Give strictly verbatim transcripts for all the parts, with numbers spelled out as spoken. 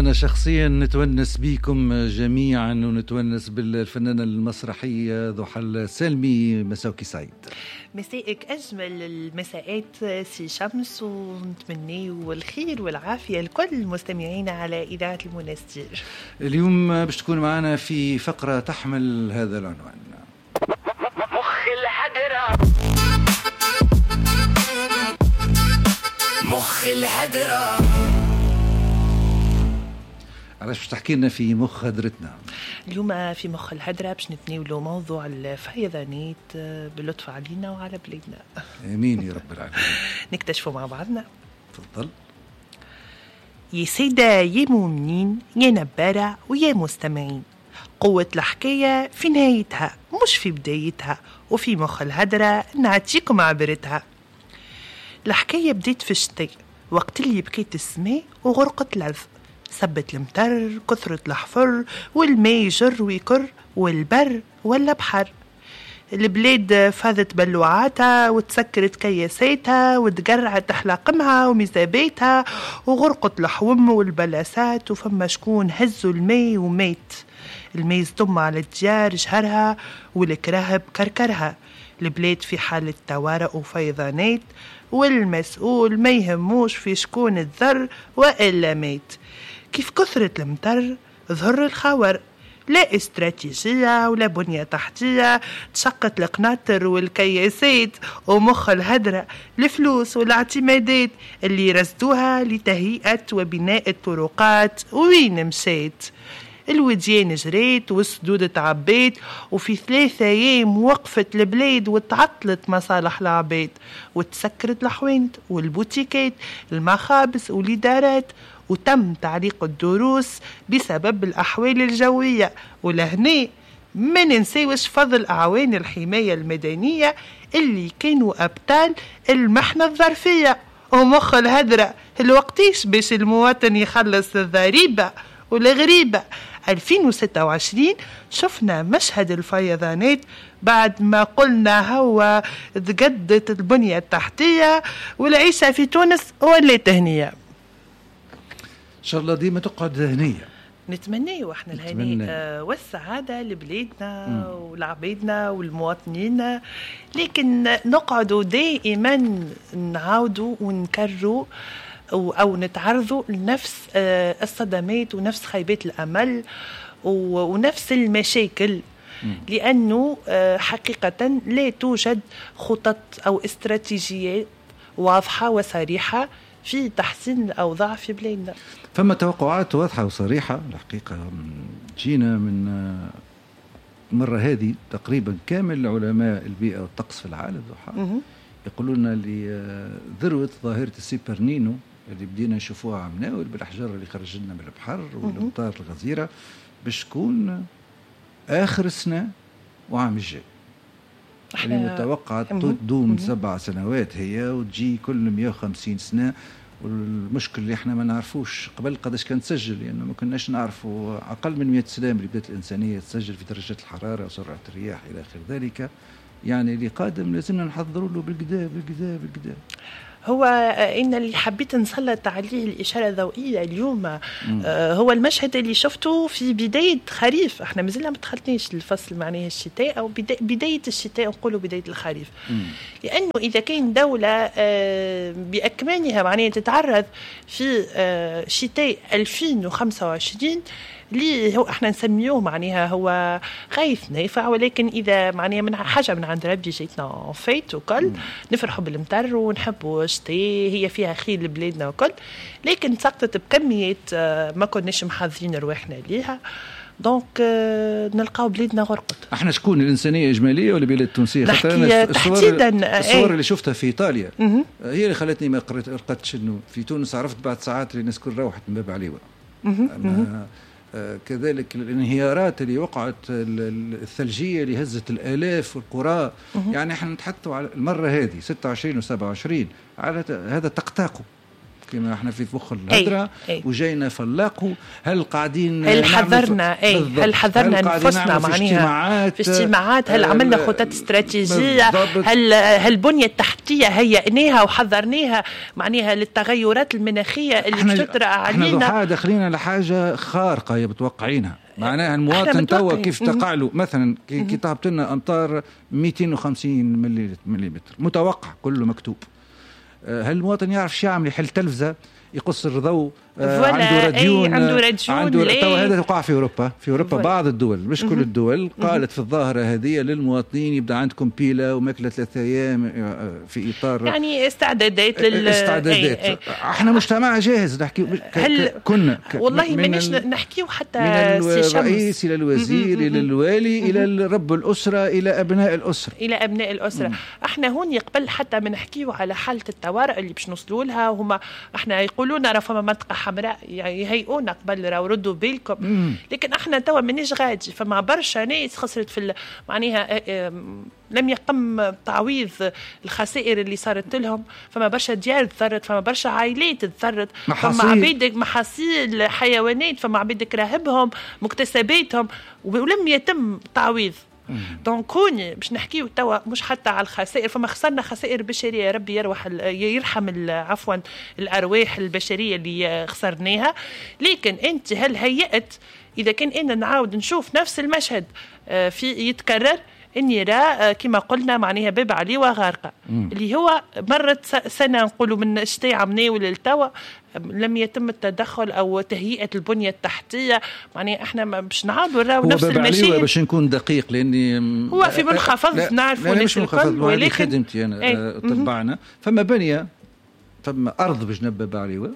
أنا شخصيا نتونس بكم جميعا ونتونس بالفنانة المسرحية ضحى السالمي. مساوكي سعيد. مسائك أجمل المساءات سي شمس، ونتمنى الخير والعافية لكل المستمعين على إذاعة المنستير. اليوم باش تكون معنا في فقرة تحمل هذا العنوان: مخ الحدرة. مخ الحدرة. علاش باش تحكي لنا في مخ هدرتنا؟ اليوم في مخ الهدرة باش نتناولوا موضوع الفيضانات باللطف علينا وعلى بلادنا. امين يا رب العالمين. نكتشفوا مع بعضنا. تفضل. يا سيدة يا مؤمنين يا نبارة ويا مستمعين، قوة الحكاية في نهايتها مش في بدايتها، وفي مخ الهدرة نعطيكم عبرتها. الحكاية بديت في الشتاء، وقت اللي بكيت السماء وغرقت الأرض، سبت المطر كثرة الحفر، والماء يجر ويكر، والبر ولا بحر. البلاد فاضت بلوعاتها وتسكرت كياساتها وتقرعت حلاقمها ومزاباتها، وغرقت الحوم والبلاسات، وفما شكون هزوا الماء ومات. الماء يصدم على الديار جهرها والكراهب كركرها. البلاد في حالة طوارئ وفيضانات، والمسؤول ما يهموش في شكون الذر وإلا مات. كيف كثرة المطر ظهر الخور، لا استراتيجية ولا بنية تحتية، تشقت القناطر والكياسات ومخ الهدرة الفلوس والاعتمادات اللي رصدوها لتهيئة وبناء الطرقات وين مشيت. الوديان جريت والسدود تعبيت، وفي ثلاثة أيام وقفت البلاد وتعطلت مصالح العباد، وتسكرت الحوانت والبوتيكات المخابز والإدارات، وتم تعليق الدروس بسبب الأحوال الجوية. ولهنا ما ننساوش فضل أعوان الحماية المدنية اللي كانوا أبطال المحنة الظرفية. ومخ الهدرة الوقتيش باش المواطن يخلص الضريبة والغريبة. ألفين وستة وعشرين شفنا مشهد الفيضانات بعد ما قلنا هو تجدت البنية التحتية والعيشة في تونس ولات هنية. إن شاء الله ديما تقعد هنية. نتمنى واحنا الهنية آه والسعادة لبلادنا ولعبيدنا والمواطنين، لكن نقعدوا دائما نعاودوا ونكرروا أو نتعرضوا لنفس الصدمات ونفس خيبات الأمل ونفس المشاكل، لأنه حقيقة لا توجد خطط أو استراتيجيات واضحة وصريحة في تحسين الأوضاع في بلادنا. فما توقعات واضحة وصريحة الحقيقة. جينا من مرة هذه تقريبا كامل علماء البيئة والطقس في العالم يقولون لذروة ظاهرة السيبرنينو اللي بدينا نشوفوها عمناول بالأحجار اللي خرج لنا من البحر والأمطار الغزيرة، باش تكون آخر السنة وعام الجاي. اللي متوقع تدوم سبع سنوات هي وتجي كل مئة وخمسين سنة. والمشكل اللي احنا ما نعرفوش قبل قداش كانت تسجل، لأنه يعني ما كناش نعرفوا أقل من مئة سنة اللي بدأت الإنسانية تسجل في درجات الحرارة وسرعة الرياح إلى آخر ذلك. يعني اللي قادم لازمنا نحضروا له بالكدا بالكدا بالكدا. هو إن اللي حبيت نسلط عليه الإشارة الضوئية اليوم آه هو المشهد اللي شفته في بداية خريف. احنا مازلنا ما دخلناش الفصل معناه الشتاء أو بداية الشتاء، نقولوا بداية الخريف. مم. لأنه إذا كان دولة آه بأكملها معناه تتعرض في آه شتاء ألفين وخمسة وعشرين اللي هو احنا نسميوه معناها هو غيث نافع، ولكن اذا معناها من حاجه من عند ربي جيتنا فايت وكل نفرحوا بالمطر ونحبوا الشتاء، هي فيها خير لبلادنا وكل، لكن سقطت بكميات ما كناش محضرين رواحنا ليها. دونك نلقاو بلادنا غرقت. احنا شكون الانسانيه اجماليه ولا بلاد تونسيه؟ خاطر تحديدا الصور اللي شفتها في ايطاليا هي اللي خلتني ما قرأتش انه في تونس. عرفت بعد ساعات اللي الناس كل روحت من باب عليوه. كذلك الانهيارات اللي وقعت الثلجية اللي هزت الآلاف والقرى. يعني احنا نتحدثوا على المرة هذه ستة وعشرين وسبعة وعشرين على هذا تقتاقوا. كما احنا في فخ الهدرة وجينا فلاقوا. هل قاعدين هل حذرنا اي هل حذرنا نفسنا معناها في اجتماعات؟ هل عملنا خطط استراتيجيه؟ هل هل البنيه التحتيه هيئناها وحذرناها معناها للتغيرات المناخيه اللي باش تطرأ علينا؟ احنا داخلين على حاجه خارقه متوقعينها. معناها المواطن توا كيف تقع له مثلا كي طابت لنا امطار مئتين وخمسين ملم متوقع كله مكتوب. هل المواطن يعرف شو يعمل؟ يحل تلفزه، يقص الضوء، عنده راديون، عنده راديون عنده تو هذا توقع في اوروبا في اوروبا بعض الدول مش كل الدول قالت في الظاهره هذه للمواطنين يبدا عندكم بيلا وماكله ثلاثة ايام في اطار يعني استعدادات لل استعدادات. أي. احنا مجتمع جاهز نحكي هل... كنا والله مانيش نحكيو حتى من الرئيس الى الوزير الى الوالي الى رب الاسره الى ابناء الاسره الى ابناء الاسره. احنا هون قبل حتى ما نحكيو على حاله الطوارئ اللي باش نوصلوا لها، وهما احنا يقولون راه فما منطقه حمراء يعني يهيئونا قبل راه ردوا بالكم. مم. لكن احنا توا مانيش غادي، فما برشا ناس خسرت في معناها لم يقم تعويض الخسائر اللي صارت لهم، فما برشا ديار تضرت، فما برشا عائلات تضرت، فما عبيدك محاصيل حيوانات، فما عبيدك راهبهم مكتسباتهم ولم يتم تعويض. دونك هوني باش نحكيو توا مش حتى على الخسائر، فما خسرنا خسائر بشريه، يا ربي يروح يرحم عفوا الارواح البشريه اللي خسرناها. لكن انت هل هيئت اذا كان ان نعاود نشوف نفس المشهد في يتكرر اني راه كما قلنا معناها باب عليه وغارقه، اللي هو مرت سنه نقولوا من الشتاء عمناو للتوا لم يتم التدخل او تهيئه البنيه التحتيه. معناها احنا باش نعاودوا نراو نفس المشاكل. باش نكون دقيق لاني هو في منخفض نعرفوا ناس الكل، ولكن خدمتي انا ايه؟ تبعنا فما بنيه فما ارض بجنب بعليوه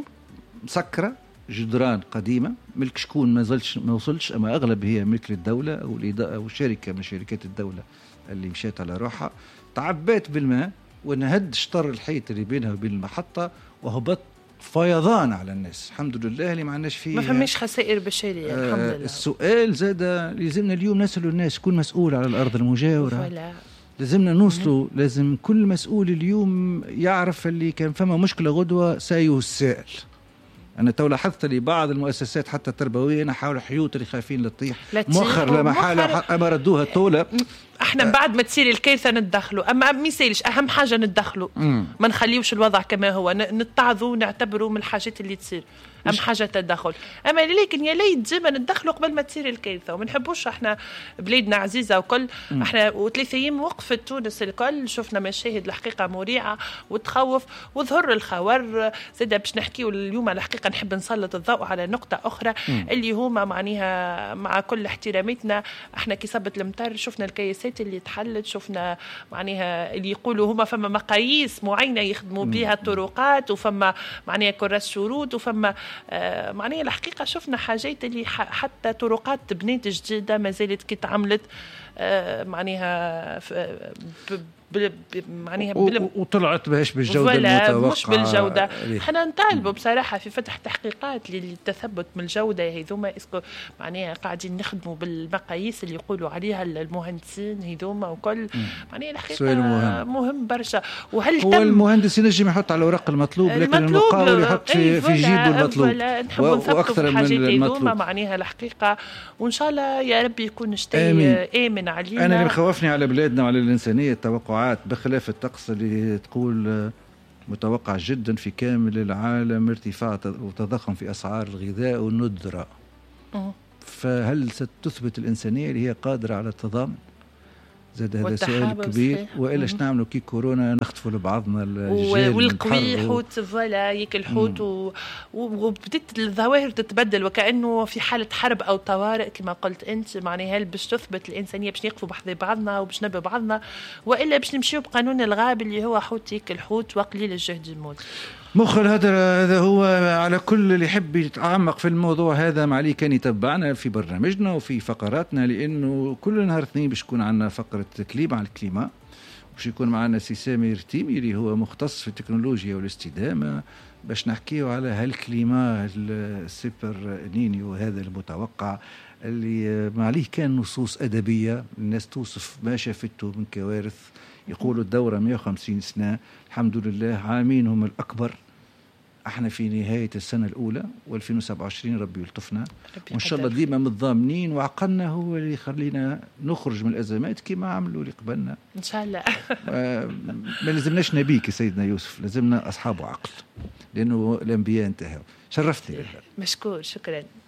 مسكره جدران قديمه ملك شكون ما زلش ما وصلش، اما اغلب هي ملك للدوله او او شركه من شركات الدوله اللي مشات على روحها، تعبت بالماء ونهد شطر الحيط اللي بينها وبين المحطه وهبط فيضان على الناس. الحمد لله اللي ما عندناش فيه ما فماش خسائر بشريه. آه الحمد لله. السؤال زاد لازمنا اليوم نسألوا الناس كل مسؤول على الارض المجاوره ولا. لازمنا نوصلوا، لازم كل مسؤول اليوم يعرف اللي كان فما مشكله غدوه سيسأل. أنا تو لاحظت لي بعض المؤسسات حتى التربوية نحاول حيوط اللي خايفين للطيح مؤخر لا محالة أما ردوها طولة. احنا أه بعد ما تصير الكارثة ندخلوا، أما ما يسالش أهم حاجة ندخلوا، ما نخليوش الوضع كما هو، نتعظوا ونعتبروا من الحاجات اللي تصير أهم حاجة تدخل. أما لكن يا ليت ديما ندخلوا قبل ما تصير الكارثة، وما نحبوش احنا بلادنا عزيزة وكل. م. احنا وثلاث أيام وقفت تونس الكل، شفنا مشاهد الحقيقة مريعة وتخوف وظهر الخور. زاد باش نحكيوا اليوم الحقيقة نحب نسلط الضوء على نقطة أخرى م. اللي هما معناها مع كل احتراماتنا احنا كي صبت المطر شفنا الكياسات اللي تحلت، شفنا معناها اللي يقولوا هما فما مقاييس معينة يخدموا بها الطرقات، وفما معناها كراس شروط، وفما آه معناها الحقيقة شفنا حاجات اللي حتى طرقات بنات جديدة ما زالت كي تعملت آه معناها معناها وطلعت باش بالجودة المتوقعة، مش بالجودة. احنا نطالبوا بصراحة في فتح تحقيقات للتثبت من الجودة هذوما، اسكو معناها قاعدين نخدموا بالمقاييس اللي يقولوا عليها المهندسين هذوما وكل. معناها الحقيقة مهم. مهم برشا. وهل هو المهندس ينجم يحط على الورق المطلوب، لكن المقاول يحط في, في جيبه المطلوب واكثر من المطلوب. معناها الحقيقة وان شاء الله يا رب يكون شتاء آمن علينا. انا اللي مخوفني على بلادنا وعلى الإنسانية التوقع بخلاف الطقس اللي تقول متوقع جدا في كامل العالم ارتفاع وتضخم في أسعار الغذاء والندرة. فهل ستثبت الإنسانية اللي هي قادرة على التضامن؟ زاد هذا سؤال كبير. وإلا نعملوا كي كورونا نختفوا لبعضنا الجيل والقوي حوت فوالا ياكل حوت و... وبدت الظواهر تتبدل وكأنه في حالة حرب أو طوارئ كما قلت أنت. معناها هل باش تثبت الإنسانية باش نقفوا بحذي بعضنا وباش نبي بعضنا، وإلا باش نمشيو بقانون الغاب اللي هو حوت ياكل حوت وقليل الجهد يموت؟ مخ الهدر هذا هو على كل اللي يحب يتعمق في الموضوع هذا معلي كان يتبعنا في برنامجنا وفي فقراتنا، لأنه كل نهار اثنين باش يكون عندنا فقرة كليب عن الكليما، باش يكون معنا سي سامر تيمي اللي هو مختص في التكنولوجيا والاستدامة باش نحكيه على هالكليما السوبر نينيو هذا المتوقع اللي معليه كان نصوص أدبية الناس توصف ما شافته من كوارث. يقولوا الدورة مئة وخمسين سنة، الحمد لله عامين هم الأكبر احنا في نهاية السنة الأولى وألفين وسبعة وعشرين ربي يلطفنا وإن شاء الله يقدر. ديما متضامنين، وعقلنا هو اللي يخلينا نخرج من الأزمات كما عملوا اللي قبلنا ان شاء الله. آه، ما لازمناش نبيك يا سيدنا يوسف، لازمنا أصحاب عقل، لأنه الأنبياء انتهوا. شرفتني. مشكور، شكرا.